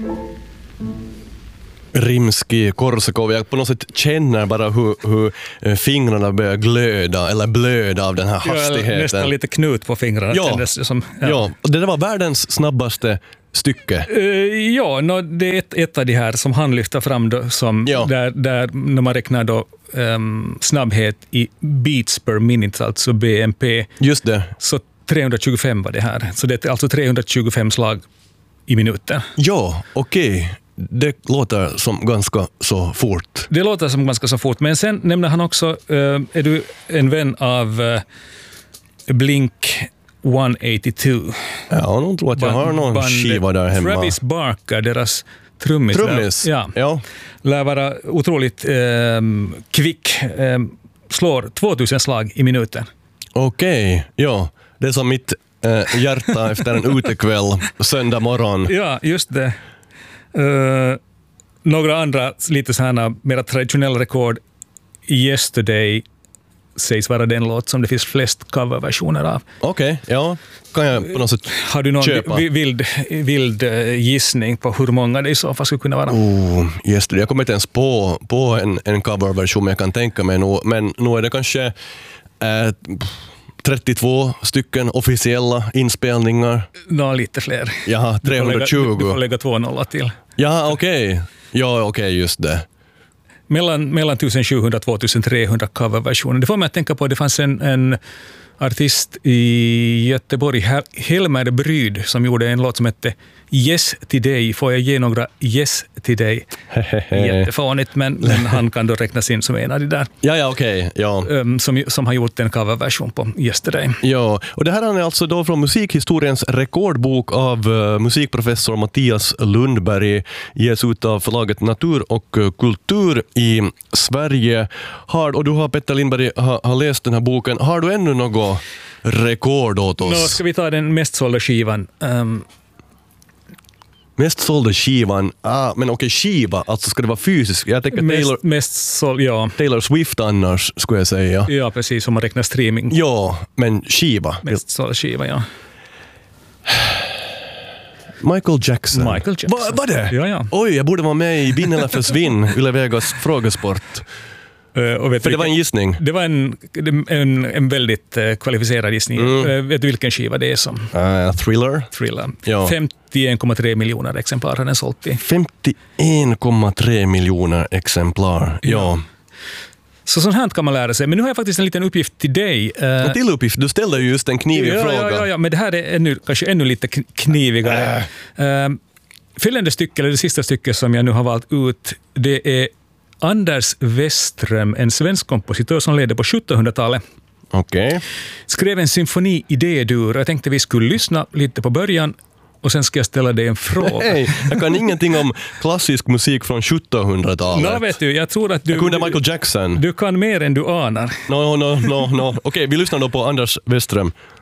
Rimski-Korsakov. Jag på något sätt känner bara hur fingrarna börjar glöda eller blöda av den här hastigheten. Nästan lite knut på fingrarna. Ja, och det där var världens snabbaste stycke. Det är ett av de här som han lyfter fram då, som där när man räknar då snabbhet i beats per minute, alltså BMP. Just det. Så 325 var det här. Så det är alltså 325 slag i minuten. Ja, okej. Det låter som ganska så fort. Det låter som ganska så fort. Men sen nämner han också, är du en vän av Blink 182? Ja, nog tror att jag har någon skiva där hemma. Travis Barker, deras trummis. Ja. Lär vara otroligt kvick. Slår 2000 slag i minuten. Okej, ja. Det är som mitt hjärta efter en utekväll söndag morgon. Ja, just det. Några andra lite sådana mer traditionella rekord. Yesterday sägs vara den låt som det finns flest coverversioner av. Okej, ja. Kan jag på något sätt har du någon köpa? vild gissning på hur många det i så fall skulle kunna vara? Yesterday. Jag kommer inte ens på en coverversion, men jag kan tänka mig nog. Men nu är det kanske 32 stycken officiella inspelningar. Lite fler. Jaha, 320. Du får lägga 2 nollor till. Ja, okej. Ja, okej, just det. Mellan 1700 och 2300 coverversioner. Det får mig att tänka på att det fanns en artist i Göteborg, Helmer Bryd, som gjorde en låt som hette Yes till dig. Får jag ge några yes till dig? Jättefånigt, men han kan då räknas in som en av de där. Ja, okej. Ja. Som har gjort en coverversion på Yes till dig. Ja, och det här är alltså då från musikhistoriens rekordbok av musikprofessor Mattias Lundberg, ges ut av förlaget Natur och kultur i Sverige. Och du har, Petter Lindberg, har läst den här boken. Har du ännu något rekord åt oss? Ska vi ta den mest sålda skivan? Mest sålda skivan? Men okej, skiva, alltså ska det vara fysiskt? Jag tänker Taylor Swift annars, skulle jag säga. Ja, precis, om man räknar streaming. Ja, men skiva. Mest sålda skiva, ja. Michael Jackson. Var det? Ja. Oj, jag borde vara med i Vinn eller försvinn, Yle Vegas frågesport. För det var en gissning. Det var en väldigt kvalificerad gissning. Vet du vilken skiva det är som? Thriller. Ja. 51,3 miljoner exemplar har den sålt i. 51,3 miljoner exemplar, ja. Så sånt här kan man lära sig. Men nu har jag faktiskt en liten uppgift till dig. En till uppgift? Du ställde ju just en knivig fråga. Ja, men det här är kanske ännu lite knivigare. Följande stycke, eller det sista stycket som jag nu har valt ut, det är Anders Westström, en svensk kompositör som ledde på 1700-talet. Okej. Skrev en symfoni i D-dur. Jag tänkte vi skulle lyssna lite på början och sen ska jag ställa dig en fråga. Nej, jag kan ingenting om klassisk musik från 1700-talet. Vet du, jag tror att du... Jag kunde Michael Jackson. Du kan mer än du anar. No. Okej, vi lyssnar då på Anders Westström.